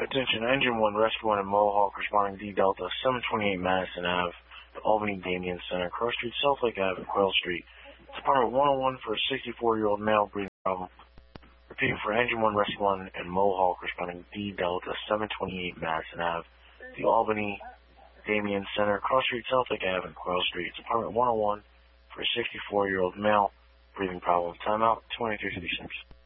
Attention, Engine 1, Rescue 1 and Mohawk responding D Delta, 728 Madison Ave, to Albany Damien Center, Cross Street, South Lake Ave, Quail Street. It's Department 101 for a 64-year-old male breathing problem. Repeating for Engine 1, Rescue 1 and Mohawk responding D Delta, 728 Madison Ave, the Albany Damien Center, Cross Street, South Lake Ave, and Quail Street. It's Department 101 for a 64-year-old male breathing problem. Timeout 2356.